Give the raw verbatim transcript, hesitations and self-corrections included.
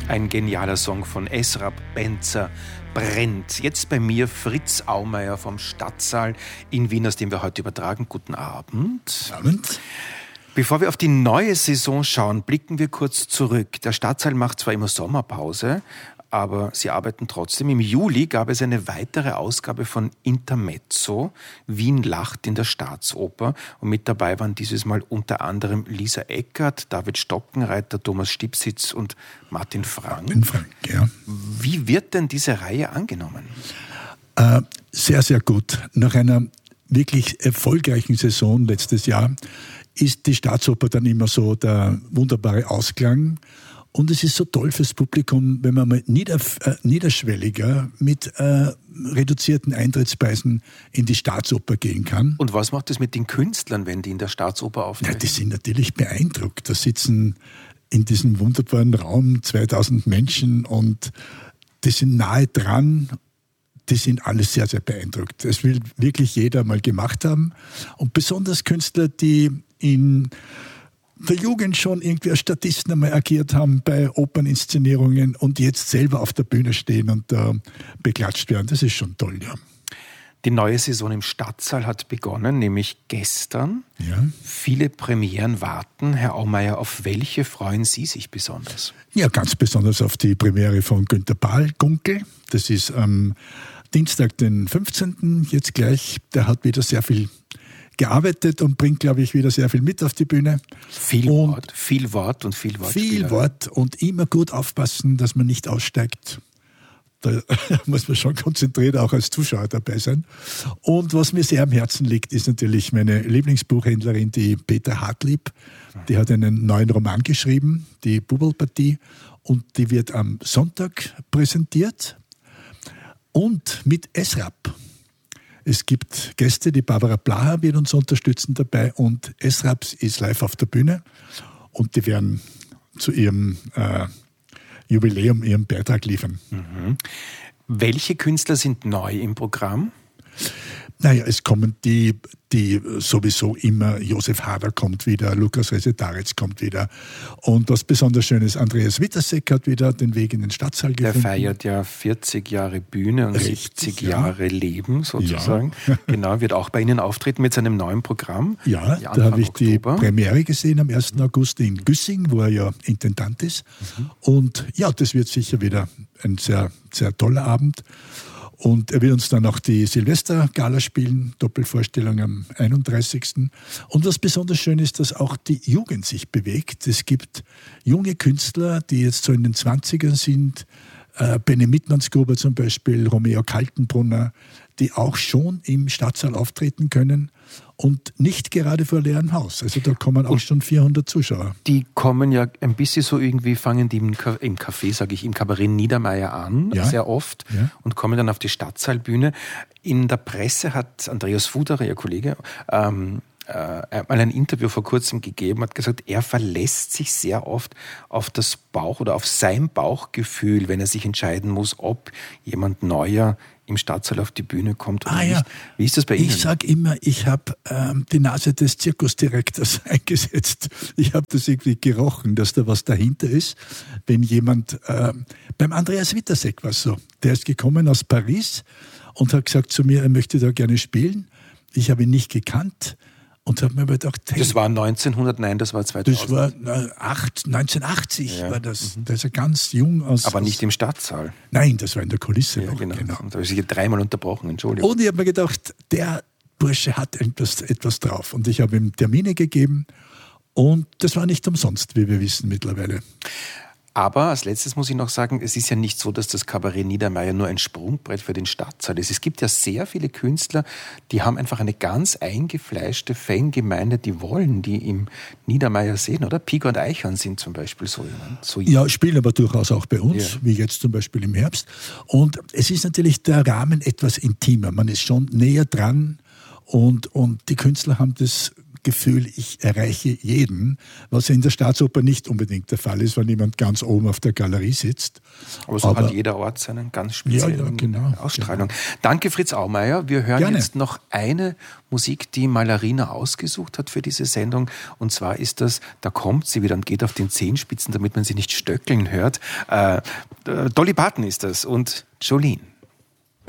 Ein genialer Song von Esra Benzer, Brennt. Jetzt bei mir Fritz Aumeier vom Stadtsaal in Wien, aus dem wir heute übertragen. Guten Abend. Abend. Bevor wir auf die neue Saison schauen, blicken wir kurz zurück. Der Stadtsaal macht zwar immer Sommerpause, aber sie arbeiten trotzdem. Im Juli gab es eine weitere Ausgabe von Intermezzo. Wien lacht in der Staatsoper. Und mit dabei waren dieses Mal unter anderem Lisa Eckert, David Stockenreiter, Thomas Stipsitz und Martin Frank. Martin Frank, ja. Wie wird denn diese Reihe angenommen? Äh, sehr, sehr gut. Nach einer wirklich erfolgreichen Saison letztes Jahr ist die Staatsoper dann immer so der wunderbare Ausklang. Und es ist so toll fürs Publikum, wenn man mal nieder, äh, niederschwelliger mit äh, reduzierten Eintrittspreisen in die Staatsoper gehen kann. Und was macht es mit den Künstlern, wenn die in der Staatsoper auftreten? Ja, die sind natürlich beeindruckt. Da sitzen in diesem wunderbaren Raum zweitausend Menschen und die sind nahe dran. Die sind alle sehr, sehr beeindruckt. Das will wirklich jeder mal gemacht haben. Und besonders Künstler, die in der Jugend schon irgendwie als Statisten einmal agiert haben bei Operninszenierungen und jetzt selber auf der Bühne stehen und äh, beklatscht werden. Das ist schon toll, ja. Die neue Saison im Stadtsaal hat begonnen, nämlich gestern. Ja. Viele Premieren warten. Herr Aumeier, auf welche freuen Sie sich besonders? Ja, ganz besonders auf die Premiere von Günter Pahl, Gunkel. Das ist am Dienstag, den fünfzehnten jetzt gleich. Der hat wieder sehr viel gearbeitet und bringt, glaube ich, wieder sehr viel mit auf die Bühne. Viel und Wort, viel Wort und viel Wort. Viel Wort und immer gut aufpassen, dass man nicht aussteigt. Da muss man schon konzentriert auch als Zuschauer dabei sein. Und was mir sehr am Herzen liegt, ist natürlich meine Lieblingsbuchhändlerin, die Petra Hartlieb. Die hat einen neuen Roman geschrieben, die Bubelpartie, und die wird am Sonntag präsentiert. Und mit Esrap. Es gibt Gäste, die Barbara Blaha wird uns unterstützen dabei und Esrap ist live auf der Bühne und die werden zu ihrem äh, Jubiläum ihren Beitrag liefern. Mhm. Welche Künstler sind neu im Programm? Naja, es kommen die, die sowieso immer, Josef Hader kommt wieder, Lukas Resetaritz kommt wieder. Und was besonders schön ist, Andreas Wittersek hat wieder den Weg in den Stadtsaal gefunden. Der feiert ja vierzig Jahre Bühne und Richtig, siebzig ja. Jahre Leben sozusagen. Ja. Genau, wird auch bei Ihnen auftreten mit seinem neuen Programm. Ja, da habe ich Oktober. die Premiere gesehen am ersten August in Güssing, wo er ja Intendant ist. Mhm. Und ja, das wird sicher wieder ein sehr, sehr toller Abend. Und er wird uns dann auch die Silvester-Gala spielen, Doppelvorstellung am einunddreißigsten Und was besonders schön ist, dass auch die Jugend sich bewegt. Es gibt junge Künstler, die jetzt so in den zwanzigern sind, äh, Benny Mittmannsgruber zum Beispiel, Romeo Kaltenbrunner, die auch schon im Stadtsaal auftreten können und nicht gerade vor leerem Haus. Also da kommen auch und schon vierhundert Zuschauer. Die kommen ja ein bisschen so irgendwie, fangen die im, im Café, sage ich, im Kabarett Niedermeyer an, ja. sehr oft, ja. und kommen dann auf die Stadtsaalbühne. In der Presse hat Andreas Fuderer, Ihr Kollege, ähm, äh, mal ein Interview vor kurzem gegeben, hat gesagt, er verlässt sich sehr oft auf das Bauch oder auf sein Bauchgefühl, wenn er sich entscheiden muss, ob jemand Neuer im Stadtsaal auf die Bühne kommt oder ah, nicht. Ja. Wie ist das bei Ihnen? Ich sage immer, ich habe ähm, die Nase des Zirkusdirektors eingesetzt. Ich habe das irgendwie gerochen, dass da was dahinter ist. Wenn jemand, ähm, beim Andreas Wittersek war es so, der ist gekommen aus Paris und hat gesagt zu mir, er möchte da gerne spielen. Ich habe ihn nicht gekannt. Und habe mir gedacht, hey, das war neunzehnhundert, nein, das war zweitausend. Das war äh, acht, neunzehnhundertachtzig ja. war das. Mhm. Da ist er ganz jung aus. Aber nicht im Stadtsaal. Nein, das war in der Kulisse. Ja, noch, genau. genau. Und da habe ich sich dreimal unterbrochen, Entschuldigung. Und ich habe mir gedacht, der Bursche hat etwas, etwas drauf. Und ich habe ihm Termine gegeben. Und das war nicht umsonst, wie wir wissen mittlerweile. Aber als letztes muss ich noch sagen, es ist ja nicht so, dass das Kabarett Niedermeyer nur ein Sprungbrett für den Stadtsaal ist. Es gibt ja sehr viele Künstler, die haben einfach eine ganz eingefleischte Fangemeinde, die wollen die im Niedermeyer sehen, oder? Pico und Eichhorn sind zum Beispiel so jemand. So ja, spielen aber durchaus auch bei uns, ja. wie jetzt zum Beispiel im Herbst. Und es ist natürlich der Rahmen etwas intimer. Man ist schon näher dran und, und die Künstler haben das Gefühl, ich erreiche jeden, was in der Staatsoper nicht unbedingt der Fall ist, wenn jemand ganz oben auf der Galerie sitzt. Aber so Aber, hat jeder Ort seinen ganz speziellen ja, ja, genau, Ausstrahlung. Genau. Danke, Fritz Aumeier. Wir hören Gerne. jetzt noch eine Musik, die Mallarina ausgesucht hat für diese Sendung. Und zwar ist das, da kommt sie wieder und geht auf den Zehenspitzen, damit man sie nicht stöckeln hört. Äh, Dolly Parton ist das und Jolene.